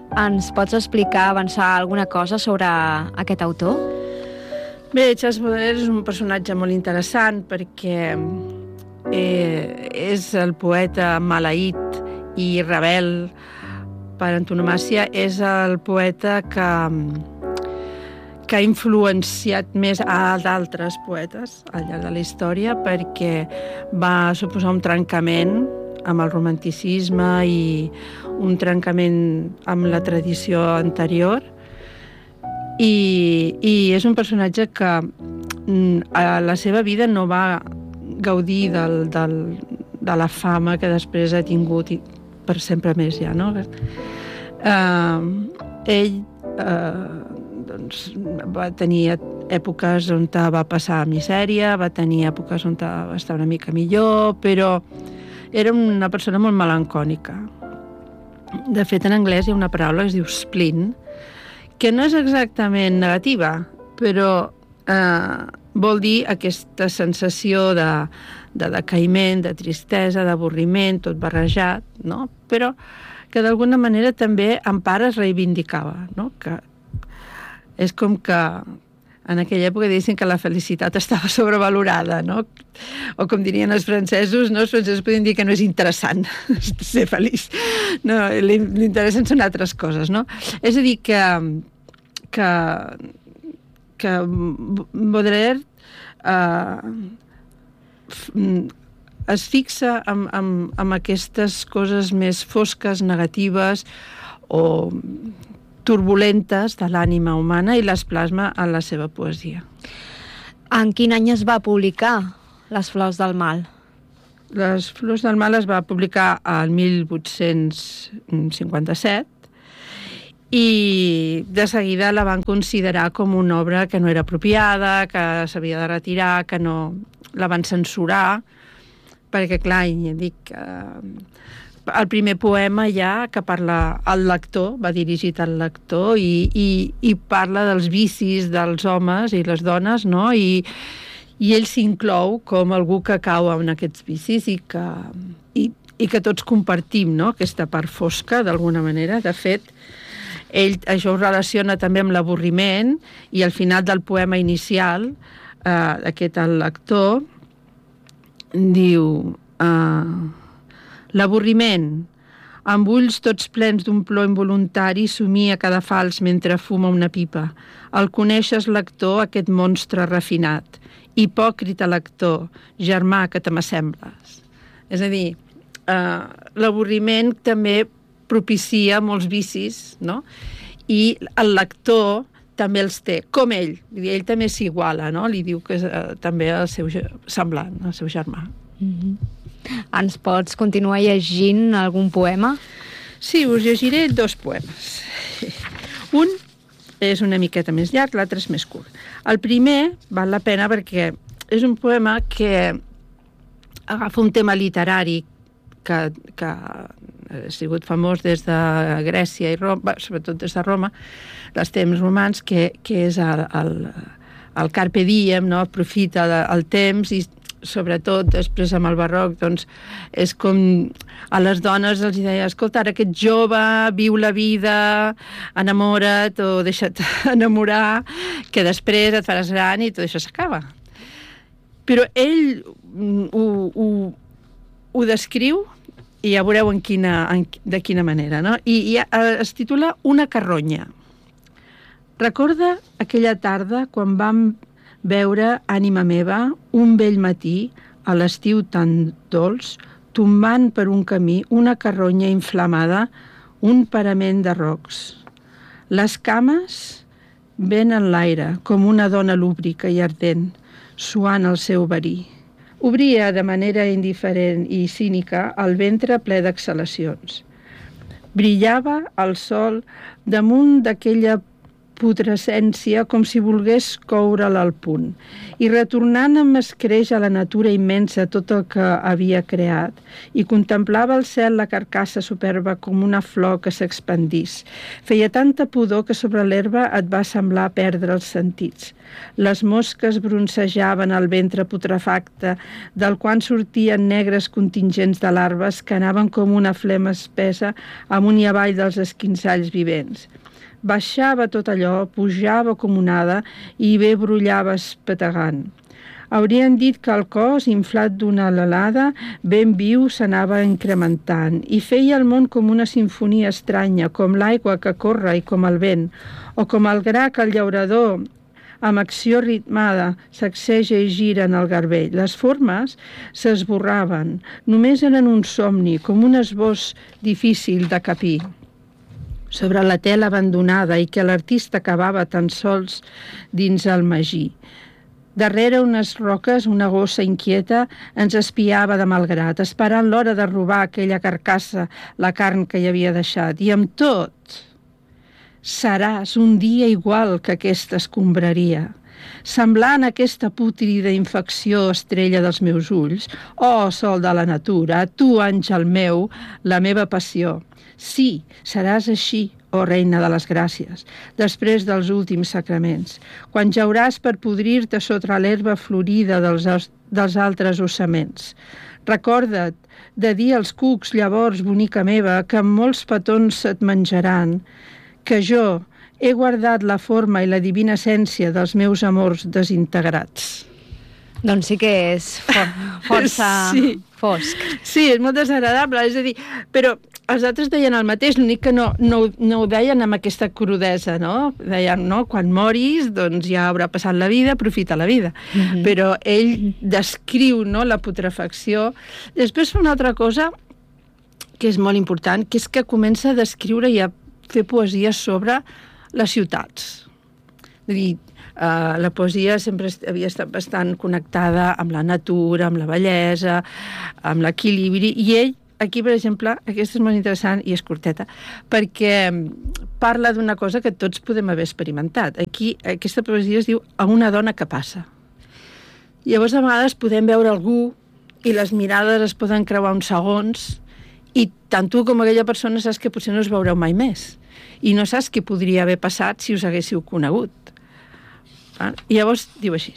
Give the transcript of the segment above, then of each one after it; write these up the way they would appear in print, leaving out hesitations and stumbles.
Ens pots explicar, avançar alguna cosa sobre aquest autor? Bé, Charles Baudelaire és un personatge molt interessant perquè és el poeta maleït i rebel per antonomàsia. És el poeta que ha influenciat més a d'altres poetes al llarg de la història, perquè va suposar un trencament amb el romanticisme i un trencament amb la tradició anterior. I és un personatge que a la seva vida no va gaudir de la fama que després ha tingut per sempre més ja, no? Ell doncs, va tenir èpoques on va passar misèria, va tenir èpoques on va estar una mica millor, però era una persona molt melancòlica. De fet, en anglès hi ha una paraula que es diu spleen, que no és exactament negativa, però vol dir aquesta sensació de decaïment, de tristesa, d'avorriment, tot barrejat, no? Però que d'alguna manera també en part es reivindicava, no? Que és com que en aquella època dissin que la felicitat estava sobrevalorada, no? O com dirien els francesos, no? Els francesos podien dir que no és interessant ser feliç. No, l'interessant són altres coses, no? És a dir, que Baudelaire es fixa en aquestes coses més fosques, negatives o turbulentes de l'ànima humana i les plasma en la seva poesia. En quin any es va publicar Les flors del mal? Les flors del mal es va publicar al 1857 i de seguida la van considerar com una obra que no era apropiada, que s'havia de retirar, que no la van censurar, perquè, clar, dic, el primer poema ja que parla al lector, va dirigit al lector i parla dels vicis dels homes i les dones, no? I ell s'inclou com algú que cau en aquests vicis i que tots compartim, no? Aquesta part fosca, d'alguna manera. De fet, ell això ho relaciona també amb l'avorriment i al final del poema inicial, aquest el lector diu l'avorriment, amb ulls tots plens d'un plor involuntari, somia cada fals mentre fuma una pipa. El coneixes, lector, aquest monstre refinat. Hipòcrita lector, germà que te m'assembles. És a dir, l'avorriment també propicia molts vicis, no? I el lector també els té, com ell. Ell també s'iguala, no? Li diu que és també el seu semblant, el seu germà. Ens pots continuar llegint algun poema? Sí, us llegiré 2 poemes. Un és una miqueta més llarg, l'altre és més curt. El primer val la pena perquè és un poema que agafa un tema literari que ha sigut famós des de Grècia i Roma, sobretot des de Roma, dels temps romans, que és el carpe diem, no? Aprofita el temps i sobretot després amb el barroc, doncs és com a les dones els deia, escolta, ara que ets jove, viu la vida, enamora't o deixa't enamorar, que després et faràs gran i tot això s'acaba. Però ell ho descriu i ja veureu de quina manera, no? I es titula Una carronya. Recorda aquella tarda quan vam veure, ànima meva, un vell matí, a l'estiu tan dolç, tombant per un camí una carronya inflamada, un parament de rocs. Les cames ven en l'aire, com una dona lúbrica i ardent, suant el seu verí. Obria de manera indiferent i cínica el ventre ple d'exhalacions. Brillava el sol damunt d'aquella putrescència com si volgués coure'l al punt. I retornant amb escreix a la natura immensa tot el que havia creat i contemplava al cel la carcassa superba com una flor que s'expandís. Feia tanta pudor que sobre l'herba et va semblar perdre els sentits. Les mosques broncejaven el ventre putrefacte, del qual sortien negres contingents de larves que anaven com una flema espessa amunt i avall dels esquinçalls vivents. Baixava tot allò, pujava com onada i bé brollava espetegant. Haurien dit que el cos, inflat d'una alelada, ben viu s'anava incrementant i feia el món com una sinfonia estranya, com l'aigua que corre i com el vent, o com el gra que el llaurador, amb acció ritmada, sacseja i gira en el garbell. Les formes s'esborraven, només eren un somni, com un esbós difícil de capir sobre la tela abandonada i que l'artista acabava tan sols dins el magí. Darrere unes roques, una gossa inquieta ens espiava de malgrat, esperant l'hora de robar aquella carcassa, la carn que hi havia deixat. I amb tot, seràs un dia igual que aquesta escombraria, semblant aquesta pútrida infecció estrella dels meus ulls. Oh, sol de la natura, tu, àngel meu, la meva passió. Sí, seràs així, oh reina de les gràcies, després dels últims sacraments, quan jauràs per podrir-te sota l'herba florida dels altres ossaments. Recorda't de dir als cucs, llavors, bonica meva, que amb molts petons et menjaran, que jo he guardat la forma i la divina essència dels meus amors desintegrats. Doncs sí que és força fosc. Sí, és molt desagradable, és a dir, però els altres deien el mateix, l'únic que no ho deien amb aquesta crudesa, no? Deien, no, quan moris, doncs ja haurà passat la vida, aprofita la vida. Però ell descriu, no, la putrefacció. Després fa una altra cosa que és molt important, que és que comença a descriure i a fer poesia sobre les ciutats. És a dir, la poesia sempre havia estat bastant connectada amb la natura, amb la bellesa, amb l'equilibri, i ell, aquí, per exemple, aquesta és molt interessant i és curteta, perquè parla d'una cosa que tots podem haver experimentat. Aquí, aquesta poesia es diu A una dona que passa. Llavors, a vegades podem veure algú i les mirades es poden creuar uns segons i tant tu com aquella persona saps que potser no us veureu mai més i no saps què podria haver passat si us haguéssiu conegut. I llavors diu així: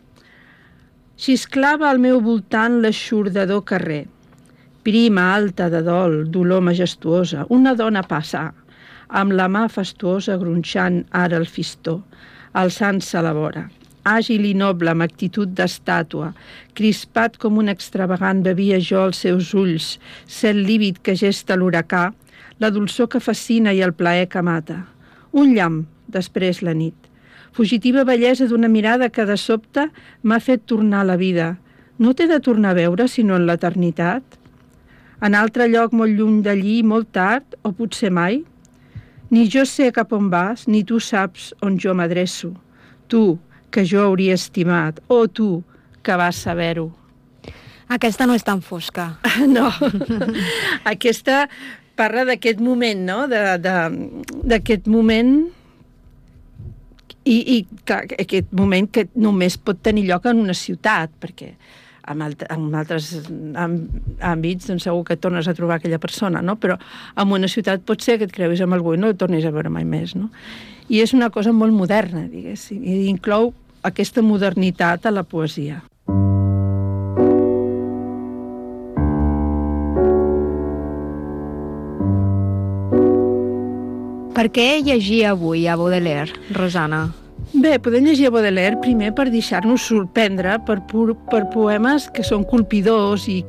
xisclava al meu voltant l'aixordador carrer. Prima alta de dol, dolor majestuosa, una dona passa, amb la mà fastuosa gronxant ara el fistó, alçant-se a la vora. Àgil i noble, amb actitud d'estàtua, crispat com un extravagant bevia jo els seus ulls, cel lívid que gesta l'huracà, la dolçor que fascina i el plaer que mata. Un llamp, després la nit. Fugitiva bellesa d'una mirada que de sobte m'ha fet tornar a la vida. No t'he de tornar a veure, sinó en l'eternitat? En altre lloc molt lluny d'allí, molt tard, o potser mai? Ni jo sé cap on vas, ni tu saps on jo m'adreço. Tu, que jo hauria estimat, o tu, que vas saber-ho. Aquesta no és tan fosca. No, aquesta parla d'aquest moment, no? D'aquest moment i clar, aquest moment que només pot tenir lloc en una ciutat, perquè en altres àmbits doncs segur que tornes a trobar aquella persona, no? Però en una ciutat pot ser que et creuis amb algú i no el tornis a veure mai més, no? I és una cosa molt moderna, diguéssim, i inclou aquesta modernitat a la poesia. Per què llegir avui a Baudelaire, Rosana? Bé, podem llegir a Baudelaire primer per deixar-nos sorprendre per poemes que són colpidors i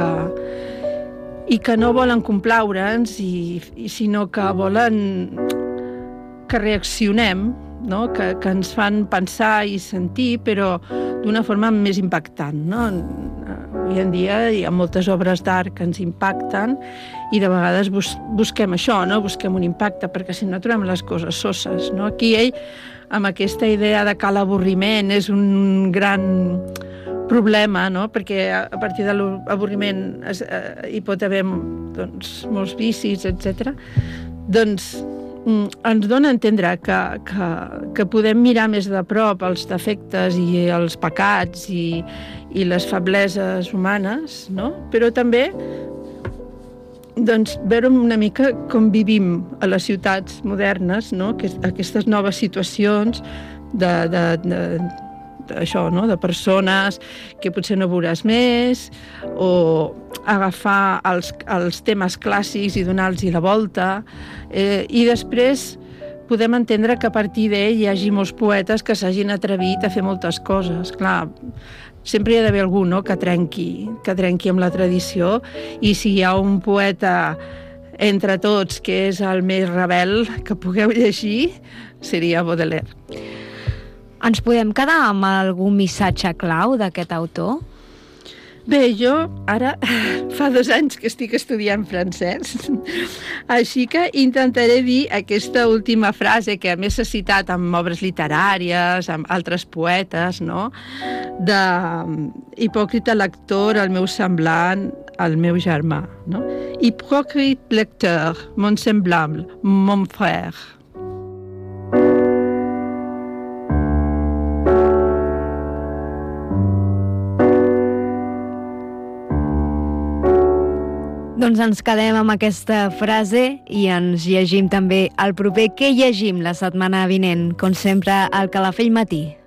que no volen complaure'ns, sinó que volen que reaccionem, no? Que ens fan pensar i sentir, però d'una forma més impactant, no? Avui en dia hi ha moltes obres d'art que ens impacten i de vegades busquem això, no? Busquem un impacte, perquè si no trobem les coses sosses, no? Aquí ell, amb aquesta idea de que l'avorriment és un gran problema, no? Perquè a partir de l'avorriment hi pot haver doncs, molts vicis, etc. Doncs ens dona a entendre que podem mirar més de prop els defectes i els pecats i les febleses humanes, no? Però també doncs, veure una mica com vivim a les ciutats modernes, no? Aquestes noves situacions això, no? De persones que potser no veuràs més, o agafar els temes clàssics i donar-los la volta, i després podem entendre que a partir d'ell hi hagi molts poetes que s'hagin atrevit a fer moltes coses. Clar, sempre hi ha d'haver algú, no? que trenqui amb la tradició, i si hi ha un poeta entre tots que és el més rebel que pugueu llegir, seria Baudelaire. Ens podem quedar amb algun missatge clau d'aquest autor? Bé, jo ara fa 2 anys que estic estudiant francès, així que intentaré dir aquesta última frase que a més s'ha citat en obres literàries, amb altres poetes, no? De hipòcrita lector, el meu semblant, el meu germà, no? Hipòcrite lecteur, mon semblable, mon frère. Doncs ens quedem amb aquesta frase i ens llegim també el proper Què llegim la setmana vinent. Com sempre, al Calafell Matí.